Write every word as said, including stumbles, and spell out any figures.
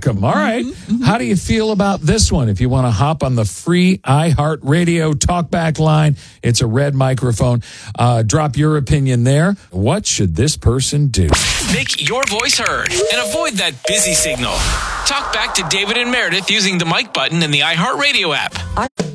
them. All right. Mm-hmm. How do you feel about this one? If you want to hop on the free iHeartRadio talkback line, it's a red microphone. Uh, drop your opinion there. What should this person do? Make your voice heard and avoid that busy signal. Talk back to David and Meredith using the mic button in the iHeartRadio app.